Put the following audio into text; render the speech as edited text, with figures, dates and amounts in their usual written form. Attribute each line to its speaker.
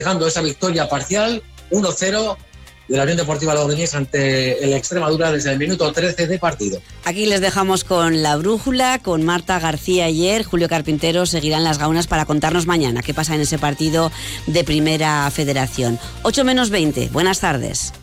Speaker 1: dejando esa victoria parcial 1-0 de la Unión Deportiva Logroñés ante el Extremadura desde el minuto 13 de partido.
Speaker 2: Aquí les dejamos con la brújula, con Marta García ayer. Julio Carpintero seguirá en las gaunas para contarnos mañana qué pasa en ese partido de Primera Federación. 8 menos 20. Buenas tardes.